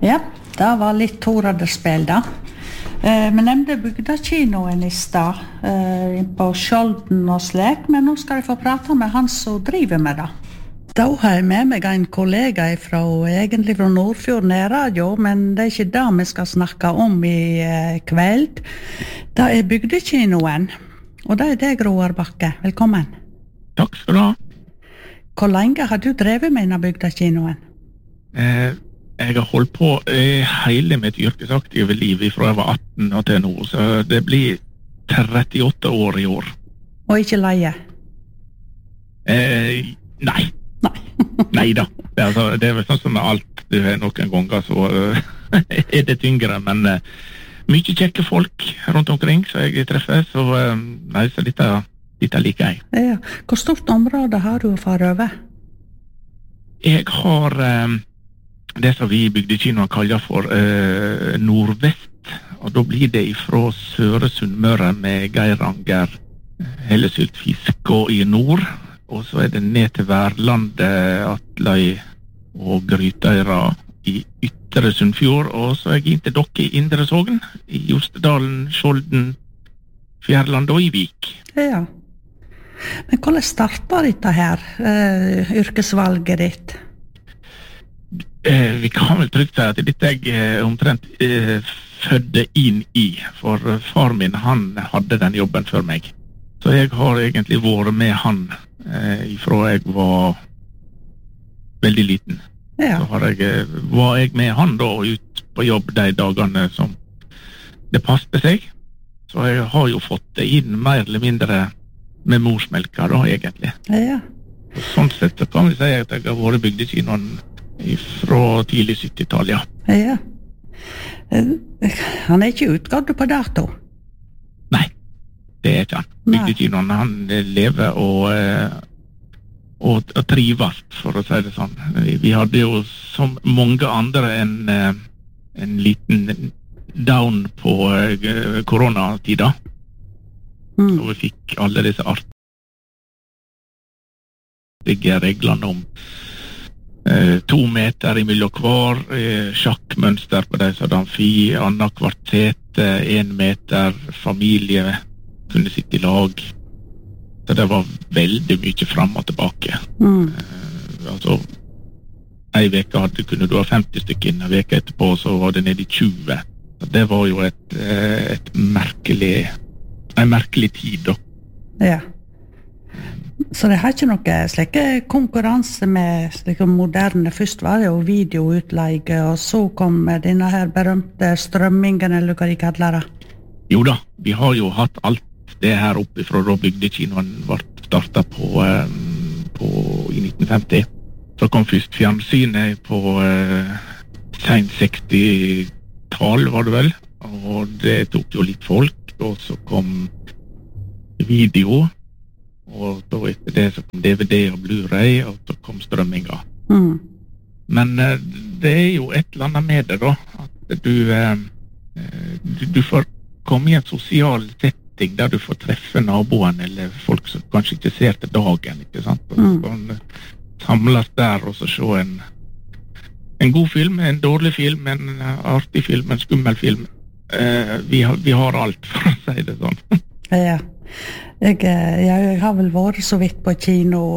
Ja, det var litt Toraderspill da. Vi nevnte bygdakinoen I stad, på Skjolden og slik, men nå skal jeg få prate med han som driver med det. Da har jeg med meg en kollega egentlig fra Nordfjord Nærradio, men det ikke det vi skal snakke om I kveld. Det bygdekinoen, og det deg, Roar Bakke. Velkommen. Takk skal du ha. Hvor lenge har du drevet med denne bygdekinoen? Jeg har holdt på hele mitt yrkesaktive liv fra jeg var 18 og til nå, så det blir 38 år I år. Og ikke leie? Nei. Neida. Det vel sånn som med alt. Noen ganger så det tyngre, men mye kjekke folk rundt omkring så jeg treffer, så nei, så dette liker jeg. Ja. Hvor stort område har du å fare over? Jeg har det som vi I bygdekinoen kaller for nordvest, og da blir det fra Søre Sunnmøre med Geiranger, Hellesylt, Fisk og I nord, og så det ned til Værlandet, Atløy og Grytøyra I Ytre Sunnfjord, og så jeg inn til dere I Indre Sogn, I Jostedalen, Skjolden, Fjærland og I Vik. Ja. Men hvordan startet dette her, yrkesvalget ditt? Vi kan vel trygt si at dette jeg omtrent fødde inn I, for far min han hadde den jobben før meg. Så jeg har egentlig vært med han fra jeg var veldig liten. Ja. Så var jeg med han da ut på jobb de dagene som det passte seg. Så jeg har jo fått det inn mer eller mindre med morsmelka da, egentlig. Ja. Og sånn sett så kan vi si at jeg har vært bygdekinoen fra tidlig 70-tall, ja. Ja. Han ikke utgått på dato? Nei, det ikke han. Bygdekinoen, han lever og trives, for å si det sånn. Vi hadde jo som mange andre en liten down på koronatida. Og vi fikk alle disse artige reglene om 2 meter imellom hver, sjakkmønster på de som hadde amfi, annet hvert sete, 1 meter, familie kunne sitte I lag. Så det var veldig mye frem og tilbake. Altså, en veke kunne du ha 50 stykker inn, en veke etterpå så var det nede I 20. Så det var jo en merkelig tid da. Ja. Så det har ikke noe slike konkurranse med slike moderne. Først var det jo videoutleie, og så kom denne her berømte strømmingen, eller hva de kaller det. Jo da, vi har jo hatt alt det her oppe fra da bygdekinoen ble startet på I 1950. Så kom først fjernsynet på sent 60-tall, var det vel. Og det tok jo litt folk, og så kom video, og da etter det så kom DVD og Blu-ray, og så kom strømminga. Men det jo et eller annet med det da, at du får komme I en sosial setting der du får treffe naboen, eller folk som kanskje ikke ser til dagen, ikke sant? Og så samles der, og så se en god film, en dårlig film, en artig film, en skummel film. Vi har alt, for å si det sånn. Ja. Jeg har vel vært så vidt på kino.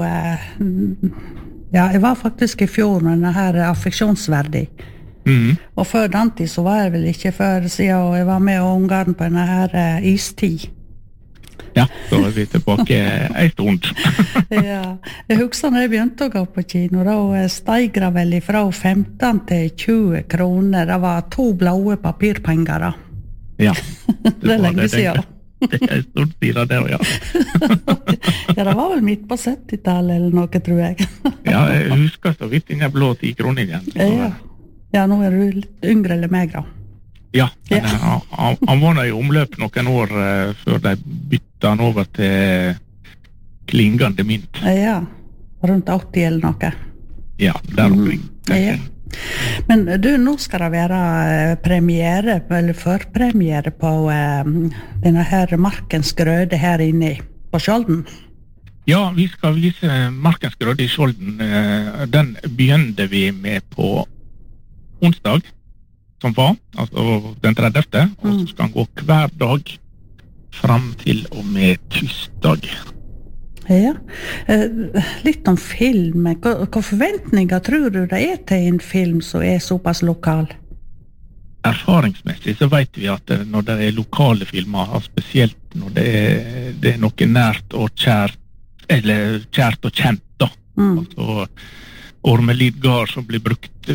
Ja, jeg var faktisk I fjor med denne her affeksjonsverdig. Og før den tid så var jeg vel ikke før siden jeg var med ungene på denne her istid. Ja, så vi tilbake en stund. Ja, jeg husker når jeg begynte å gå på kino, da steg det vel fra 15 til 20 kroner. Det var 2 blåe papirpenger da. Ja. Det lenge siden. Det en stort tid av det, ja. Ja, det var vel midt på 70-tallet eller noe, tror jeg. Ja, jeg husker så vidt denne blå 10 kroner igjen. Ja, nå du litt yngre eller meg da. Ja, men han var I omløp noen år før de bytta han over til klingende mynt. Ja, rundt 80 eller noe. Ja, der omkring. Ja. Men du, nå skal det være premiere, eller førpremiere på denne her Markens grøde her inne på Skjolden. Ja, vi skal vise Markens grøde I Skjolden. Den begynte vi med på onsdag. som var, altså den 30. Og så skal han gå hver dag fram til og med tirsdag. Ja, litt om film. Hva forventninger tror du det til en film som såpass lokal? Erfaringsmessig så vet vi at når det lokale filmer, og spesielt når det noe nært og kjært, eller kjært og kjent da, altså Ormelid Gard som blir brukt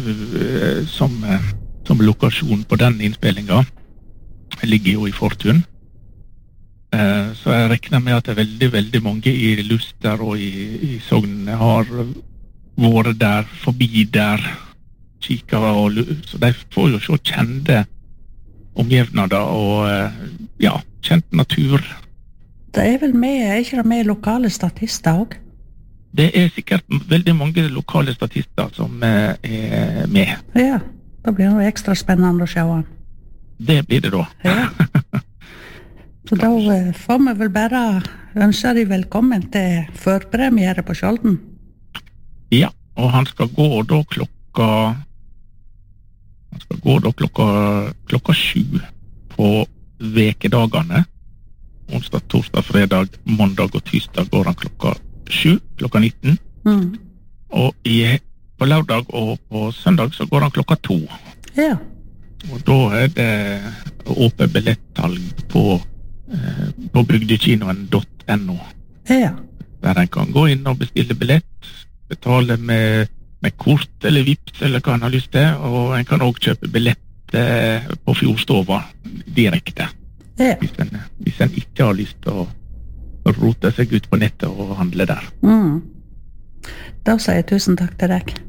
som lokasjon på den innspillingen, ligger jo i Fortun. Så jeg regner med at det veldig, veldig mange i Luster og i Sogn har vært der, forbi der, så de får jo så kjente omgivnader og kjent natur. Det vel med, ikke det med lokale statister også? Det sikkert veldig mange lokale statister som med. Ja, da blir det ekstra spennende å se han. Det blir det da. Ja. Så da får vi vel bare ønske deg velkommen til førpremiere på Skjolden. Ja, og han skal gå da klokka 7 på vekedagene. Onsdag, torsdag, fredag, mandag og tirsdag går han klokka 7, klokka 19. Og på lørdag og på søndag så går han klokka 2. Ja. Og da det åpent billettsalg på bygdekinoen.no. Ja. Der en kan gå inn og bestille billett, betale med kort eller vips eller hva en har lyst til, og en kan også kjøpe billett på Fjordstova direkte. Ja. Hvis en ikke har lyst til å rote seg ut på nettet og handle der. Da sier jeg tusen takk til deg.